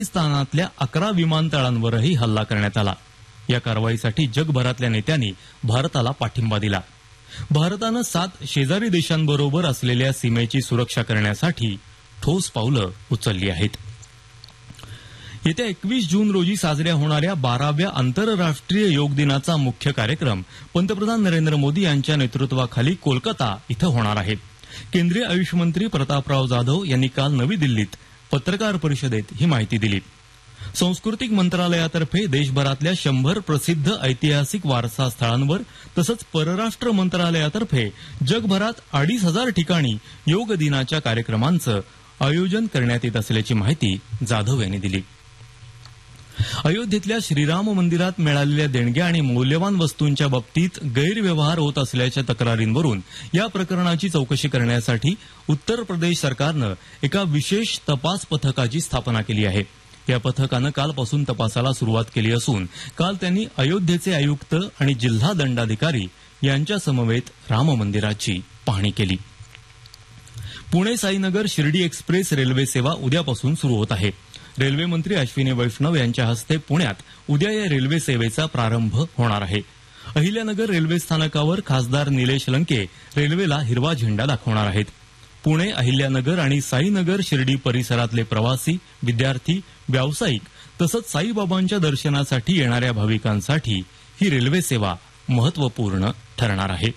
पाकिस्तानातल्या 11 विमानतळांवरही हल्ला करण्यात आला. या कारवाईसाठी जगभरातल्या नेत्यांनी भारताला पाठिंबा दिला. भारतानं 7 शेजारी देशांबरोबर असलेल्या सीमेची सुरक्षा करण्यासाठी ठोस पावलं उचलली आहेत. येत्या 21 जून रोजी साजऱ्या होणाऱ्या 12व्या आंतरराष्ट्रीय योग दिनाचा मुख्य कार्यक्रम पंतप्रधान नरेंद्र मोदी यांच्या नेतृत्वाखाली कोलकाता इथं होणार आहे. केंद्रीय आयुष मंत्री प्रतापराव जाधव यांनी काल नवी दिल्लीत पत्रकार परिषदेत ही माहिती दिली. सांस्कृतिक मंत्रालयातर्फे देशभरातल्या 100 प्रसिद्ध ऐतिहासिक वारसा स्थळांवर तसंच परराष्ट्र मंत्रालयातर्फे जगभरात 2,500 ठिकाणी योग दिनाच्या कार्यक्रमांचं आयोजन करण्यात येत असल्याची माहिती जाधव यांनी दिली. अयोध्येतल्या श्रीराम मंदिरात मिळालेल्या देणग्या आणि मौल्यवान वस्तूंच्या बाबतीत गैरव्यवहार होत असल्याच्या तक्रारींवरून या प्रकरणाची चौकशी करण्यासाठी उत्तर प्रदेश सरकारनं एका विशेष तपास पथकाची स्थापना केली आहे. या पथकानं कालपासून तपासाला सुरुवात केली असून काल त्यांनी अयोध्येचे आयुक्त आणि जिल्हा दंडाधिकारी यांच्या समवेत राम मंदिराची पाहणी केली. पुणे साईनगर शिर्डी एक्सप्रेस रेल्वे सेवा उद्यापासून सुरू होत आहे. रेल्वे मंत्री अश्विनी वैष्णव यांच्या हस्ते पुण्यात उद्या या रेल्वे सेवेचा प्रारंभ होणार आहे. अहिल्यानगर रेल्वे स्थानकावर खासदार निलेश लंके रेल्वेला हिरवा झेंडा दाखवणार आहेत. पुणे, अहिल्यानगर आणि साईनगर शिर्डी परिसरातले प्रवासी, विद्यार्थी, व्यावसायिक तसंच साईबाबांच्या दर्शनासाठी येणाऱ्या भाविकांसाठी ही रेल्वे सेवा महत्वपूर्ण ठरणार आहे.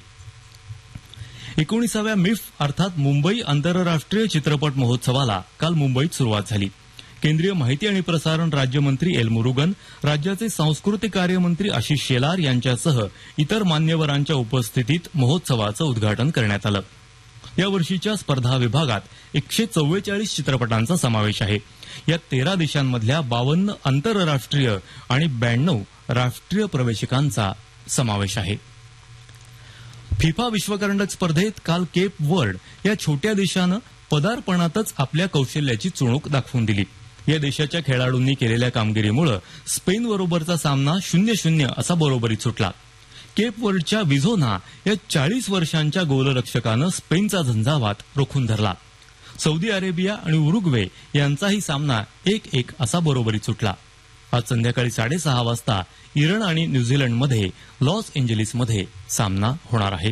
19व्या मिफ अर्थात मुंबई आंतरराष्ट्रीय चित्रपट महोत्सवाला काल मुंबईत सुरुवात झाली. केंद्रीय माहिती आणि प्रसारण राज्यमंत्री एल मुरुगन, राज्याचे सांस्कृतिक कार्यमंत्री आशिष शेलार यांच्यासह इतर मान्यवरांच्या उपस्थितीत महोत्सवाचं उद्घाटन करण्यात आलं. या वर्षीच्या स्पर्धा विभागात 144 चित्रपटांचा समावेश आहे. यात 13 देशांमधल्या 52 आंतरराष्ट्रीय आणि 92 राष्ट्रीय प्रवेशिकांचा समावेश आहे. फिफा विश्वकरंडक स्पर्धेत काल केप वर्ड या छोट्या देशानं पदार्पणातच आपल्या कौशल्याची चुणूक दाखवून दिली. या देशाच्या खेळाडूंनी केलेल्या कामगिरीमुळे स्पेनबरोबरचा सामना 0-0 असा बरोबरीत सुटला. केप वर्डच्या विझोना या 40 वर्षांच्या गोलरक्षकानं स्पेनचा झंझावात रोखून धरला. सौदी अरेबिया आणि उरुग्वे यांचाही सामना 1-1 असा बरोबरीत सुटला. आज संध्याकाळी 6:30 वाजता इराण आणि न्यूझीलंडमध्ये लॉस एंजेलिसमध्ये सामना होणार आहे.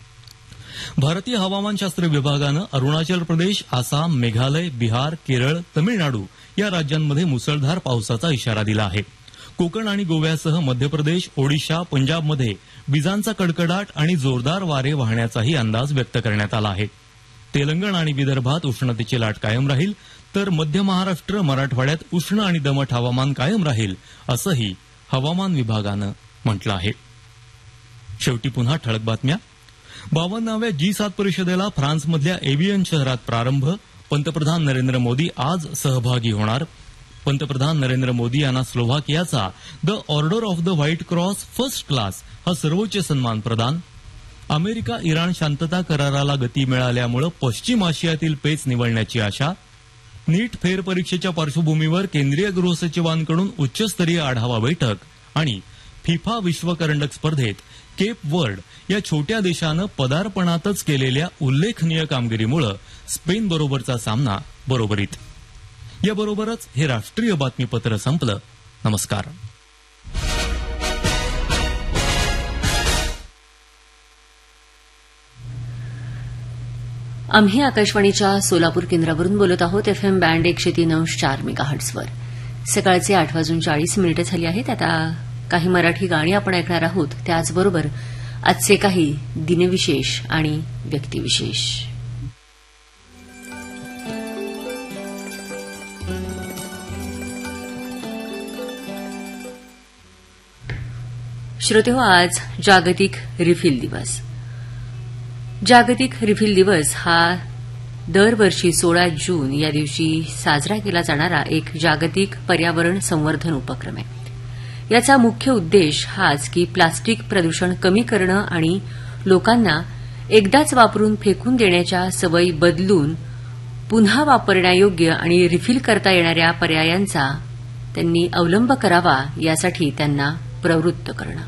भारतीय हवामानशास्त्र विभागानं अरुणाचल प्रदेश, आसाम, मेघालय, बिहार, केरळ, तमिळनाडू या राज्यांमध्ये मुसळधार पावसाचा इशारा दिला आहे. कोकण आणि गोव्यासह मध्य प्रदेश, ओडिशा, पंजाबमध्ये विजांचा कडकडाट आणि जोरदार वारे वाहण्याचाही अंदाज व्यक्त करण्यात आला आहे. तेलंगण आणि विदर्भात उष्णतेची लाट कायम राहील तर मध्य महाराष्ट्र, मराठवाड्यात उष्ण आणि दमट हवामान कायम राहील असंही हवामान विभागानं म्हटलं आहे. शेवटी पुन्हा ठळक बातम्या. 52व्या G7 परिषदेला फ्रान्समधल्या एव्हियन शहरात प्रारंभ. पंतप्रधान नरेंद्र मोदी आज सहभागी होणार. पंतप्रधान नरेंद्र मोदी यांना स्लोव्हाकियाचा the order of the white cross first class हा सर्वोच्च सन्मान प्रदान. अमेरिका इराण शांतता कराराला गती मिळाल्यामुळे पश्चिम आशियातील पेच निवळण्याची आशा. नीट फेरपरीक्षेच्या पार्श्वभूमीवर केंद्रीय गृहसचिवांकडून उच्चस्तरीय आढावा बैठक. आणि फिफा विश्वकरंडक स्पर्धेत केप वर्ड या छोट्या देशानं पदार्पणातच केलेल्या उल्लेखनीय कामगिरीमुळे स्पेनबरोबरचा सामना बरोबरीत. याबरोबरच हे राष्ट्रीय बातमीपत्र संपलं. नमस्कार. आम्ही आकाशवाणीच्या सोलापूर केंद्रावरून बोलत आहोत. FM band 103.4 मेगाहर्ट्झवर. सकाळचे 8:40 झाली आहेत. आता काही मराठी गाणी आपण ऐकणार आहोत. त्याचबरोबर आजचे काही दिनविशेष आणि व्यक्तिविशेष. श्रोतेहो, आज जागतिक रिफिल दिवस. जागतिक रिफिल दिवस हा दरवर्षी 16 जून या दिवशी साजरा केला जाणारा एक जागतिक पर्यावरण संवर्धन उपक्रम आहे. याचा मुख्य उद्देश हाच की प्लास्टिक प्रदूषण कमी करणं आणि लोकांना एकदाच वापरून फेकून देण्याच्या सवयी बदलून पुन्हा वापरण्यायोग्य आणि रिफिल करता येणाऱ्या पर्यायांचा त्यांनी अवलंब करावा यासाठी त्यांना प्रवृत्त करणं.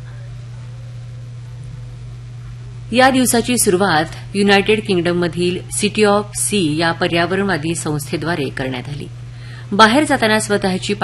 या दिवसाची सुरुवात युनायटेड किंगडममधील सिटी ऑफ सी या पर्यावरणवादी संस्थेद्वारे करण्यात आली. बाहेर जाताना स्वतःची